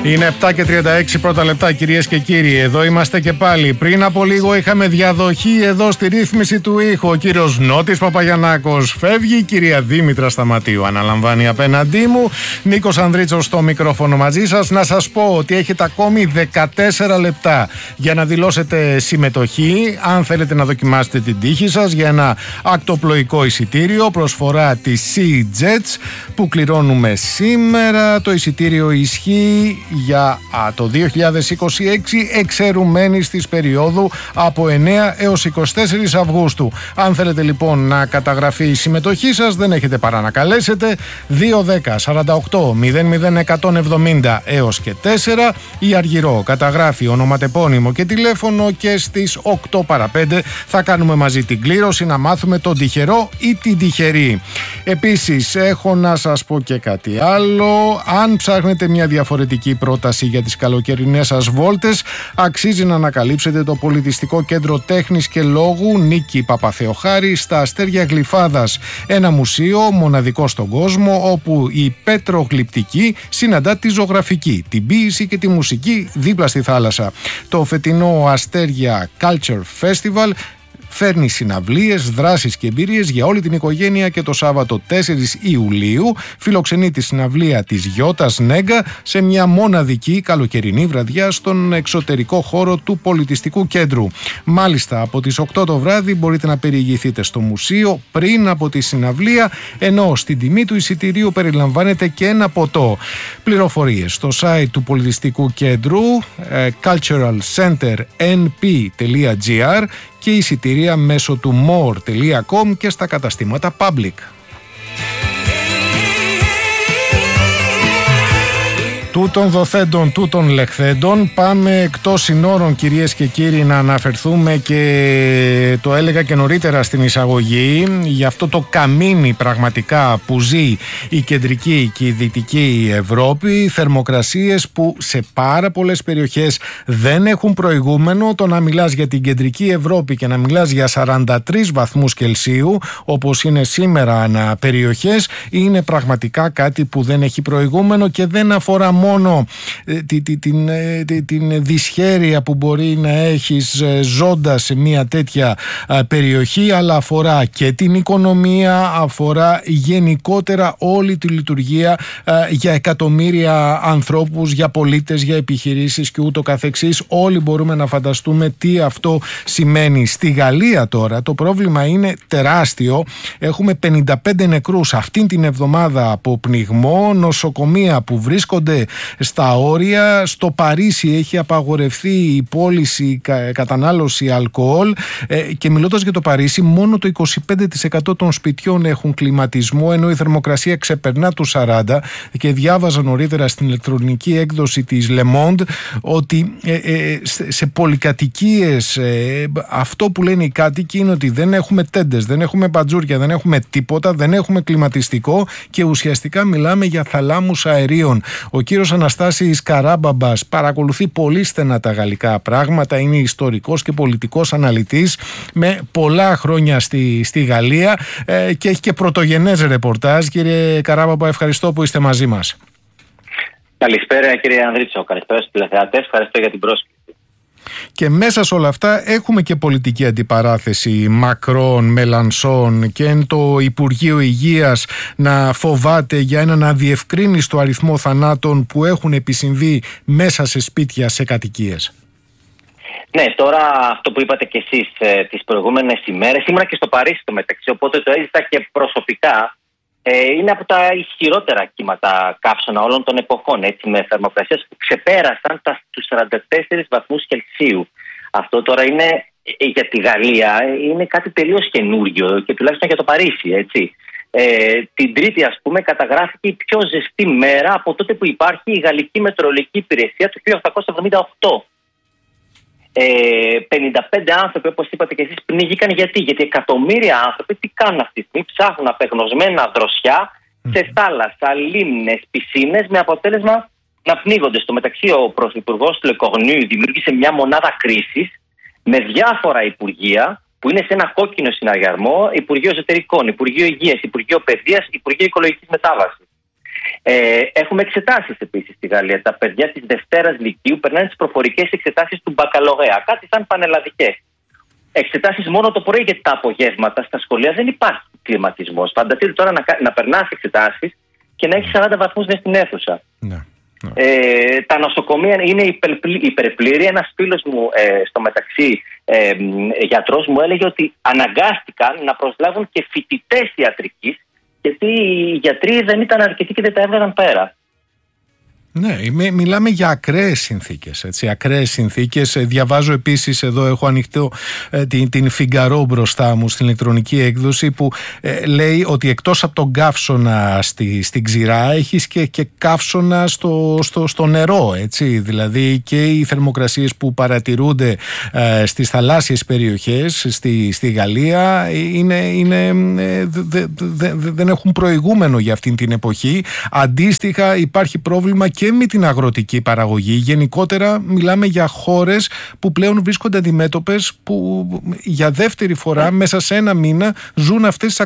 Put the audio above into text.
Είναι 7 και 36 πρώτα λεπτά, κυρίες και κύριοι. Εδώ είμαστε και πάλι. Πριν από λίγο είχαμε διαδοχή εδώ στη ρύθμιση του ήχου. Ο κύριος Νότης Παπαγιαννάκος φεύγει. Η κυρία Δήμητρα Σταματίου αναλαμβάνει απέναντί μου. Νίκος Ανδρίτσος στο μικρόφωνο μαζί σας. Να σας πω ότι έχετε ακόμη 14 λεπτά για να δηλώσετε συμμετοχή. Αν θέλετε να δοκιμάσετε την τύχη σας για ένα ακτοπλοϊκό εισιτήριο. Προσφορά της Sea Jets που κληρώνουμε σήμερα. Το εισιτήριο ισχύει για το 2026, εξαιρουμένης της περίοδου από 9 έως 24 Αυγούστου. Αν θέλετε λοιπόν να καταγραφεί η συμμετοχή σας, δεν έχετε παρά να καλέσετε 210-48-00-170 έως και 4. Η Αργυρό καταγράφει ονοματεπώνυμο και τηλέφωνο και στις 8 παρα 5 θα κάνουμε μαζί την κλήρωση να μάθουμε τον τυχερό ή την τυχερή. Επίσης έχω να σας πω και κάτι άλλο. Αν ψάχνετε μια διαφορετική πρόταση για τις καλοκαιρινές σας βόλτες, αξίζει να ανακαλύψετε το Πολιτιστικό Κέντρο Τέχνης και Λόγου Νίκη Παπαθεοχάρη στα Αστέρια Γλυφάδας. Ένα μουσείο μοναδικό στον κόσμο, όπου η πετρογλυπτική συναντά τη ζωγραφική, την ποίηση και τη μουσική δίπλα στη θάλασσα. Το φετινό Αστέρια Culture Festival φέρνει συναυλίες, δράσεις και εμπειρίες για όλη την οικογένεια και το Σάββατο 4 Ιουλίου φιλοξενεί τη συναυλία της Γιώτας Νέγκα σε μια μοναδική καλοκαιρινή βραδιά στον εξωτερικό χώρο του Πολιτιστικού Κέντρου. Μάλιστα από τις 8 το βράδυ μπορείτε να περιηγηθείτε στο μουσείο πριν από τη συναυλία, ενώ στην τιμή του εισιτηρίου περιλαμβάνεται και ένα ποτό. Πληροφορίες στο site του Πολιτιστικού Κέντρου culturalcenternp.gr και εισιτήρια μέσω του more.com και στα καταστήματα Public. Τούτων δοθέντων, τούτων λεχθέντων, πάμε εκτός συνόρων, κυρίες και κύριοι, να αναφερθούμε, και το έλεγα και νωρίτερα στην εισαγωγή, για αυτό το καμίνι πραγματικά που ζει η κεντρική και η δυτική Ευρώπη, θερμοκρασίες που σε πάρα πολλές περιοχές δεν έχουν προηγούμενο. Το να μιλάς για την κεντρική Ευρώπη και να μιλάς για 43 βαθμούς Κελσίου, όπως είναι σήμερα ανά περιοχές, είναι πραγματικά κάτι που δεν έχει προηγούμενο και δεν αφορά μόνο την δυσχέρεια που μπορεί να έχεις ζώντας σε μια τέτοια περιοχή, αλλά αφορά και την οικονομία, αφορά γενικότερα όλη τη λειτουργία για εκατομμύρια ανθρώπους, για πολίτες, για επιχειρήσεις και ούτω καθεξής. Όλοι μπορούμε να φανταστούμε τι αυτό σημαίνει. Στη Γαλλία τώρα το πρόβλημα είναι τεράστιο. Έχουμε 55 νεκρούς αυτήν την εβδομάδα από πνιγμό, νοσοκομεία που βρίσκονται στα όρια. Στο Παρίσι έχει απαγορευτεί η πώληση, η κατανάλωση αλκοόλ, και μιλώντας για το Παρίσι, μόνο το 25% των σπιτιών έχουν κλιματισμό, ενώ η θερμοκρασία ξεπερνά τους 40, και διάβαζα νωρίτερα στην ηλεκτρονική έκδοση της Le Monde ότι σε πολυκατοικίες αυτό που λένε οι κάτοικοι είναι ότι δεν έχουμε τέντες, δεν έχουμε μπατζούρια, δεν έχουμε τίποτα, δεν έχουμε κλιματιστικό και ουσιαστικά μιλάμε για θαλάμους αερίων. Ο κύριος Αναστάσης Καράμπαμπας παρακολουθεί πολύ στενά τα γαλλικά πράγματα, είναι ιστορικός και πολιτικός αναλυτής με πολλά χρόνια στη Γαλλία και έχει και πρωτογενές ρεπορτάζ. Κύριε Καράμπαμπα, ευχαριστώ που είστε μαζί μας. Καλησπέρα κύριε Ανδρίτσο, καλησπέρα στους τηλεθεατές, ευχαριστώ για την πρόσκληση. Και μέσα σε όλα αυτά έχουμε και πολιτική αντιπαράθεση Μακρόν, Μελανσόν, και το Υπουργείο Υγείας να φοβάται για έναν αδιευκρίνιστο αριθμό θανάτων που έχουν επισυμβεί μέσα σε σπίτια, σε κατοικίες. Ναι, τώρα αυτό που είπατε κι εσείς τις προηγούμενες ημέρες, ήμουνα και στο Παρίσι το μεταξύ, οπότε το έζησα και προσωπικά. Είναι από τα ισχυρότερα κύματα καύσωνα όλων των εποχών, έτσι, με θερμοκρασίες που ξεπέρασαν τους 44 βαθμούς Κελσίου. Αυτό τώρα είναι για τη Γαλλία, είναι κάτι τελείως καινούργιο και τουλάχιστον για το Παρίσι, έτσι. Την Τρίτη, ας πούμε, καταγράφηκε η πιο ζεστή μέρα από τότε που υπάρχει η Γαλλική Μετεωρολογική Υπηρεσία του 1878. 55 άνθρωποι, όπως είπατε και εσείς, πνίγηκαν. Γιατί εκατομμύρια άνθρωποι τι κάνουν αυτή τη στιγμή? Ψάχνουν απεγνωσμένα δροσιά σε θάλασσα, λίμνες, πισίνες, με αποτέλεσμα να πνίγονται. Στο μεταξύ, ο Πρωθυπουργός Le Cornu δημιούργησε μια μονάδα κρίσης με διάφορα υπουργεία που είναι σε ένα κόκκινο συναγερμό: Υπουργείο Εσωτερικών, Υπουργείο Υγείας, Υπουργείο Παιδείας, Υπουργείο Οικολογικής Μετάβασης. Έχουμε εξετάσεις επίσης στη Γαλλία. Τα παιδιά της Δευτέρας Λυκείου περνάνε τις προφορικές εξετάσεις του μπακαλωρέα, κάτι σαν πανελλαδικές. Εξετάσεις μόνο το πρωί, γιατί τα απογεύματα στα σχολεία δεν υπάρχει κλιματισμός. Φανταστείτε τώρα να περνάς εξετάσεις και να έχει 40 βαθμούς μέσα στην αίθουσα. Ναι. Τα νοσοκομεία είναι υπερπλήρη. Ένας φίλος μου στο μεταξύ γιατρός μου έλεγε ότι αναγκάστηκαν να προσλάβουν και φοιτητές ιατρικής, γιατί οι γιατροί δεν ήταν αρκετοί και δεν τα έβγαλαν πέρα. Ναι, μιλάμε για ακραίες συνθήκες, έτσι, ακραίες συνθήκες. Διαβάζω επίσης, εδώ έχω ανοιχτό την Φιγκαρό μπροστά μου στην ηλεκτρονική έκδοση, που λέει ότι εκτός από τον καύσωνα στην ξηρά έχεις και καύσωνα στο νερό, έτσι, δηλαδή και οι θερμοκρασίες που παρατηρούνται στις θαλάσσιες περιοχές στη Γαλλία δεν έχουν προηγούμενο για αυτήν την εποχή. Αντίστοιχα υπάρχει πρόβλημα και με την αγροτική παραγωγή. Γενικότερα μιλάμε για χώρες που πλέον βρίσκονται αντιμέτωπες, που για δεύτερη φορά μέσα σε ένα μήνα ζουν αυτές τις